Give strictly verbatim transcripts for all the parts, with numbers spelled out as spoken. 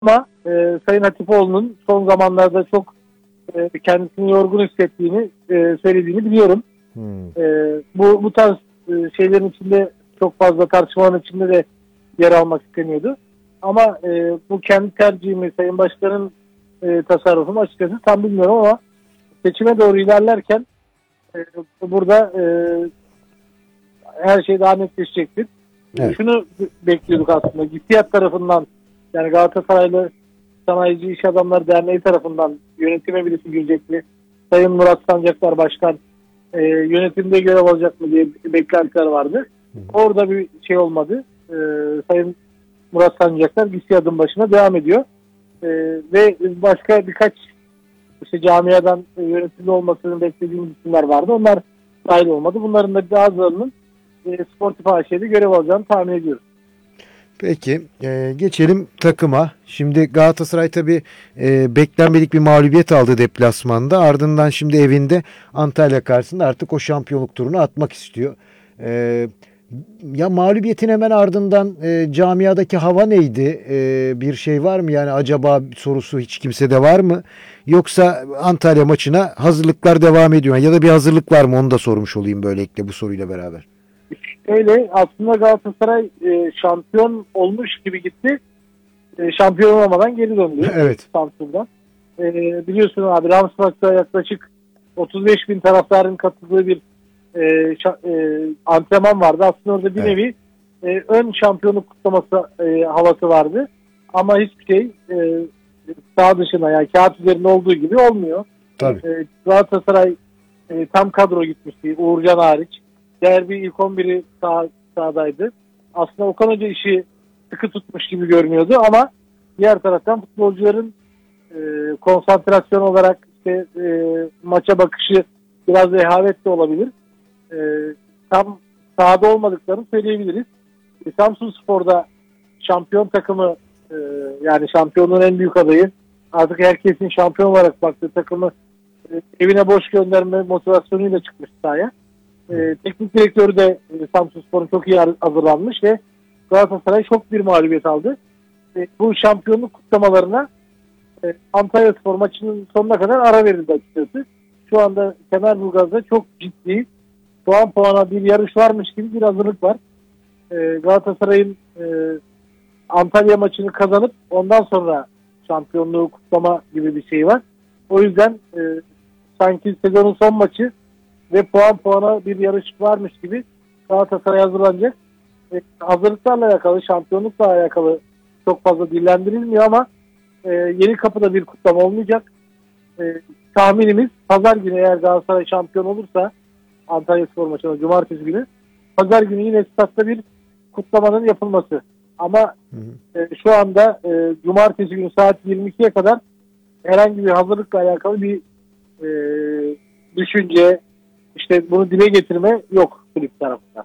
Ama e, Sayın Hatipoğlu'nun son zamanlarda çok e, kendisini yorgun hissettiğini e, söylediğini biliyorum. Hmm. E, bu bu tarz e, şeylerin içinde çok fazla tartışmaların içinde de yer almak isteniyordu. Ama e, bu kendi tercihimi, Sayın Başkan'ın e, tasarrufumu açıkçası tam bilmiyorum ama seçime doğru ilerlerken e, burada e, her şey daha netleşecektir. Evet. Şunu bekliyorduk aslında. GİSİAD tarafından, yani Galatasaraylı Sanayici İş Adamları Derneği tarafından yönetime birisi girecek mi? Sayın Murat Sancaktar Başkan e, yönetimde görev alacak mı diye beklentiler vardı. Hı hı. Orada bir şey olmadı. E, Sayın Murat Sancaktar GİSİAD'ın başına devam ediyor. E, ve başka birkaç işte camiadan e, yönetimde olmasını beklediğimiz isimler vardı. Onlar dahil olmadı. Bunların da bazılarının e, Sportif A Ş'de görev alacağını tahmin ediyoruz. Peki e, geçelim takıma. Şimdi Galatasaray tabii e, beklenmedik bir mağlubiyet aldı deplasmanda. Ardından şimdi evinde Antalya karşısında artık o şampiyonluk turunu atmak istiyor. E, ya mağlubiyetin hemen ardından e, camiadaki hava neydi? E, bir şey var mı? Yani acaba sorusu hiç kimsede var mı? Yoksa Antalya maçına hazırlıklar devam ediyor. Ya da bir hazırlık var mı? Onu da sormuş olayım böylelikle bu soruyla beraber. Öyle aslında Galatasaray e, şampiyon olmuş gibi gitti. E, şampiyon olamadan geri döndü. Evet. Samsun'dan. E, biliyorsun abi Ramsbach'ta yaklaşık otuz beş bin taraftarın katıldığı bir e, şa, e, antrenman vardı. Aslında orada bir Evet. nevi e, ön şampiyonluk kutlaması e, havası vardı. Ama hiçbir şey e, sağ dışına, yani kağıt üzerinde olduğu gibi olmuyor. Tabii. E, Galatasaray e, tam kadro gitmişti. Uğurcan hariç. Diğer bir ilk on biri sağ, sahadaydı. Aslında Okan Hoca işi sıkı tutmuş gibi görünüyordu ama diğer taraftan futbolcuların e, konsantrasyon olarak işte e, maça bakışı biraz rehavet de olabilir. E, tam sahada olmadıklarını söyleyebiliriz. E, Samsunspor'da şampiyon takımı e, yani şampiyonluğun en büyük adayı, artık herkesin şampiyon olarak baktığı takımı e, evine boş gönderme motivasyonuyla çıkmış sahaya. Ee, teknik direktörü de e, Samsunspor'un çok iyi hazırlanmış ve Galatasaray çok bir mağlubiyet aldı. E, bu şampiyonluk kutlamalarına e, Antalyaspor maçının sonuna kadar ara verildi açıkçası. Şu anda Kemerburgaz'da çok ciddi puan puana bir yarış varmış gibi bir hazırlık var. E, Galatasaray'ın e, Antalya maçını kazanıp ondan sonra şampiyonluğu kutlama gibi bir şey var. O yüzden e, sanki sezonun son maçı ve puan puana bir yarış varmış gibi Galatasaray hazırlanacak. E, hazırlıklarla alakalı, şampiyonlukla alakalı çok fazla dillendirilmiyor ama e, yeni kapıda bir kutlama olmayacak. E, tahminimiz pazar günü eğer Galatasaray şampiyon olursa Antalyaspor maçına cumartesi günü, pazar günü yine statta bir kutlamanın yapılması. Ama Hı hı. e, şu anda e, cumartesi günü saat yirmi ikiye kadar herhangi bir hazırlıkla alakalı bir e, düşünce, İşte bunu dile getirme yok kulüp tarafından.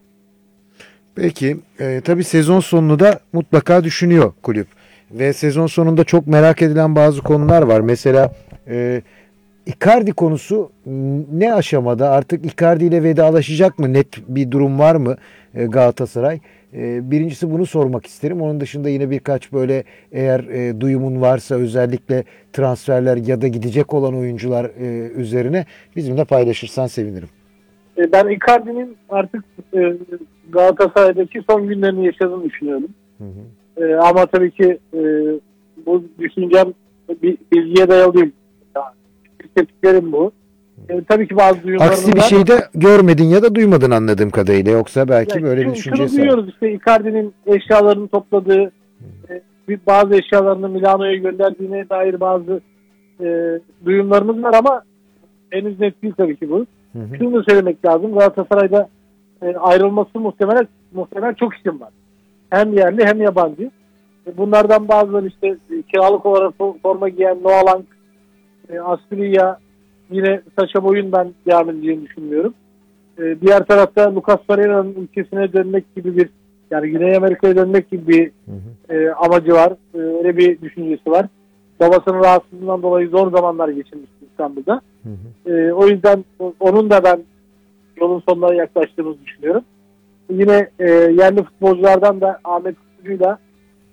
Peki e, tabii sezon sonunu da mutlaka düşünüyor kulüp. Ve sezon sonunda çok merak edilen bazı konular var. Mesela e, Icardi konusu ne aşamada? Artık Icardi ile vedalaşacak mı? Net bir durum var mı e, Galatasaray? E, birincisi bunu sormak isterim. Onun dışında yine birkaç böyle eğer e, duyumun varsa özellikle transferler ya da gidecek olan oyuncular e, üzerine bizimle paylaşırsan sevinirim. E, ben Icardi'nin artık e, Galatasaray'daki son günlerini yaşadığını düşünüyorum. Hı hı. E, ama tabii ki e, bu düşüncem bir bilgiye dayalı değil. Hissettiklerim bu. E, tabii ki bazı duyumlarımız Aksi bir var. şey de görmedin ya da duymadın anladığım kadarıyla. Yoksa belki Yani böyle bir şunu, düşüncesi şunu duyuyoruz işte, Icardi'nin eşyalarını topladığı, e, bir bazı eşyalarını Milano'ya gönderdiğine dair bazı e, duyumlarımız var ama henüz net değil tabii ki bu. Hı hı. Şunu da söylemek lazım. Galatasaray'da e, ayrılması muhtemelen muhtemelen çok isim var. Hem yerli hem yabancı. E, bunlardan bazıları işte e, kiralık olarak forma giyen Noah Lang, e, Asprilla, yine Sacha Boey'un ben devam edeceğini düşünmüyorum. E, diğer tarafta Lucas Pereira'nın ülkesine dönmek gibi bir, yani Güney Amerika'ya dönmek gibi bir Hı hı. e, amacı var. E, öyle bir düşüncesi var. Babasının rahatsızlığından dolayı zor zamanlar geçirmişti İstanbul'da. Hı hı. E, o yüzden onun da ben yolun sonuna yaklaştığımızı düşünüyorum. Yine e, yerli futbolculardan da Ahmet Kutucu'yla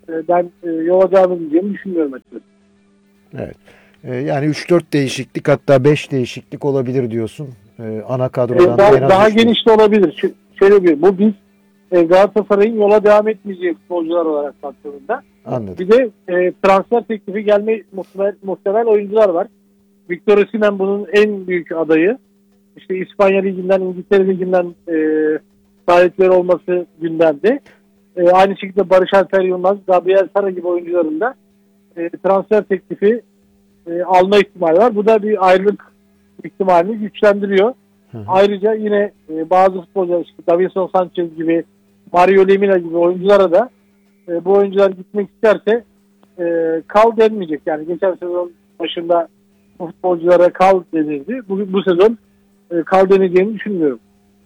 e, ben e, yola devam edeceğimi düşünmüyorum açıkçası. Evet. E, yani üç dört değişiklik, hatta beş değişiklik olabilir diyorsun. E, ana kadrodan E, daha, en az daha üç geniş de olabilir. Ş- şöyle bir, bu biz e, Galatasaray'ın yola devam etmeyeceği futbolcular olarak baktığımızda. Anladım. Bir de e, transfer teklifi gelme muhtemel, muhtemel oyuncular var. Victor Osimhen bunun en büyük adayı. İşte İspanya Ligi'nden, İngiltere Ligi'nden e, sahipleri olması gündemde. E, aynı şekilde Barış Alper Yılmaz, Gabriel Sara gibi oyuncuların da e, transfer teklifi e, alma ihtimali var. Bu da bir ayrılık ihtimalini güçlendiriyor. Hı hı. Ayrıca yine e, bazı futbolcular, işte Davinson Sanchez gibi, Mario Lemina gibi oyunculara da e, bu oyuncular gitmek isterse e, kal denmeyecek. Yani geçen sezon başında bu futbolculara kal denildi. Bu, bu sezon e, kal deneceğini düşünmüyorum.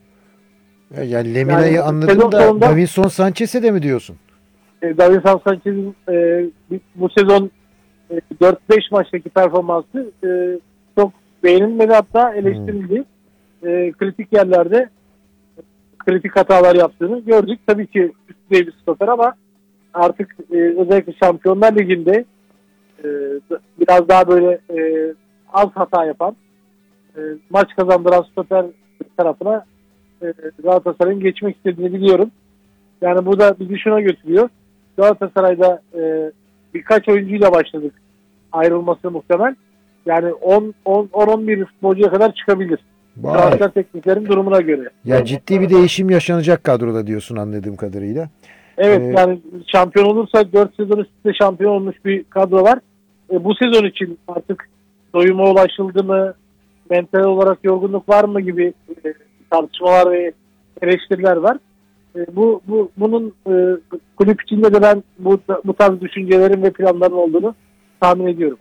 E, Yani Lemina'yı Yani anladım sezon da sonunda- Davinson Sanchez'e de mi diyorsun? E, Davinson Sanchez'in e, bu sezon e, dört beş maçtaki performansı e, çok beğenilmedi, hatta eleştirildi. E, kritik yerlerde kritik hatalar yaptığını gördük. Tabii ki üst düzey bir stoper ama artık e, özellikle Şampiyonlar Ligi'nde e, biraz daha böyle e, az hata yapan, e, maç kazandıran stoper tarafına e, Galatasaray'ın geçmek istediğini biliyorum. Yani bu da bizi şuna götürüyor. Galatasaray'da e, birkaç oyuncuyla başladık. Ayrılması muhtemel. Yani on on bir futbolcuya kadar çıkabilir. Vay. Transfer tekniklerin durumuna göre. Ya ciddi bir değişim yaşanacak kadroda diyorsun anladığım kadarıyla. Evet, Ee, yani şampiyon olursa dört sezon üstte şampiyon olmuş bir kadro var. E, bu sezon için artık doyuma ulaşıldı mı, mental olarak yorgunluk var mı gibi e, tartışmalar ve eleştiriler var. E, bu bu bunun e, kulüp içinde de ben bu bu tarz düşüncelerin ve planların olduğunu tahmin ediyorum.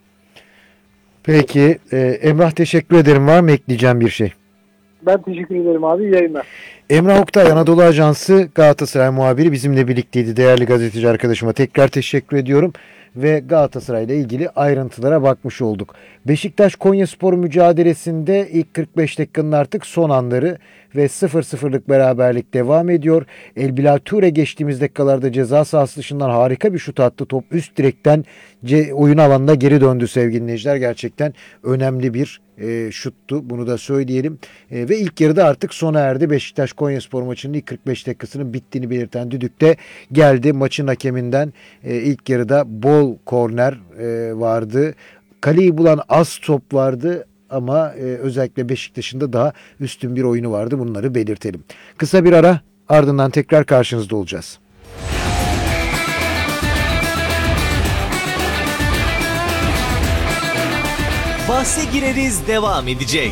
Peki e, Emrah, teşekkür ederim. Var mı ekleyeceğim bir şey? Ben teşekkür ederim abi. İyi yayınlar. Emrah Oktay, Anadolu Ajansı Galatasaray muhabiri, bizimle birlikteydi. Değerli gazeteci arkadaşıma tekrar teşekkür ediyorum. Ve Galatasaray ile ilgili ayrıntılara bakmış olduk. Beşiktaş-Konyaspor mücadelesinde ilk kırk beş dakikanın artık son anları ve sıfır sıfırlık beraberlik devam ediyor. Elbilal Ture geçtiğimiz dakikalarda ceza sahası dışından harika bir şut attı. Top üst direkten ce- oyun alanına geri döndü sevgili dinleyiciler. Gerçekten önemli bir e, şuttu. Bunu da söyleyelim. E, ve ilk yarıda artık sona erdi. Beşiktaş-Konyaspor maçının ilk kırk beş dakikasının bittiğini belirten düdük de geldi. Maçın hakeminden e, ilk yarıda bol korner e, vardı. Kaleyi bulan az top vardı ama e, özellikle Beşiktaş'ın da daha üstün bir oyunu vardı. Bunları belirtelim. Kısa bir ara, ardından tekrar karşınızda olacağız. Bahse gireriz devam edecek.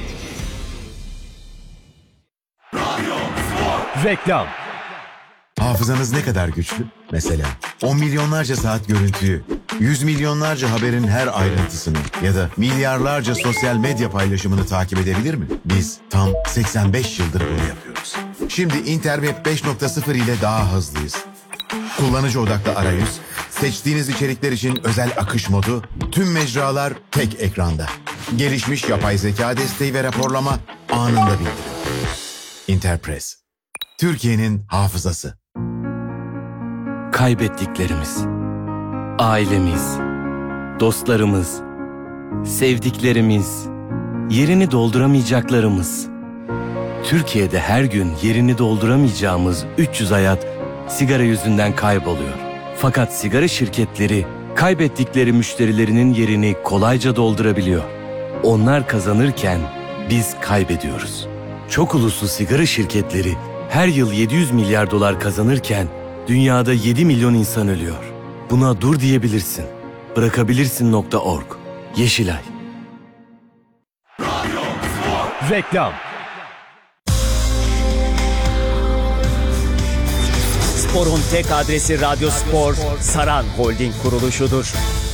Reklam. Hafızanız ne kadar güçlü? Mesela on milyonlarca saat görüntüyü, yüz milyonlarca haberin her ayrıntısını ya da milyarlarca sosyal medya paylaşımını takip edebilir mi? Biz tam seksen beş yıldır bunu yapıyoruz. Şimdi Interweb beş nokta sıfır ile daha hızlıyız. Kullanıcı odaklı arayüz, seçtiğiniz içerikler için özel akış modu, tüm mecralar tek ekranda. Gelişmiş yapay zeka desteği ve raporlama anında bildirim. Interpress, Türkiye'nin hafızası. Kaybettiklerimiz, ailemiz, dostlarımız, sevdiklerimiz, yerini dolduramayacaklarımız. Türkiye'de her gün yerini dolduramayacağımız üç yüz hayat sigara yüzünden kayboluyor. Fakat sigara şirketleri kaybettikleri müşterilerinin yerini kolayca doldurabiliyor. Onlar kazanırken biz kaybediyoruz. Çok uluslu sigara şirketleri her yıl yedi yüz milyar dolar kazanırken dünyada yedi milyon insan ölüyor. Buna dur diyebilirsin. Bırakabilirsin nokta org. Yeşilay. Reklam. Spor'un tek adresi Radyo Spor, Saran Holding kuruluşudur.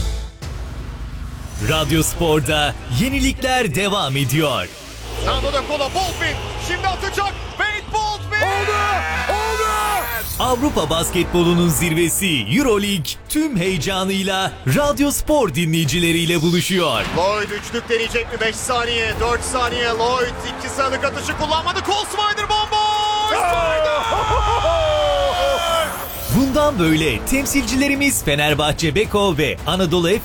Radyo Spor'da yenilikler devam ediyor. Nando da kola Baldwin şimdi atacak. Wade Baldwin. Oldu. Oldu. Avrupa basketbolunun zirvesi Euroleague tüm heyecanıyla Radyo Spor dinleyicileriyle buluşuyor. Lloyd üçlük deneyecek mi? beş saniye, dört saniye. Lloyd iki sayılık atışı kullanmadı. Cole Snyder bomboş. Bundan böyle temsilcilerimiz Fenerbahçe Beko ve Anadolu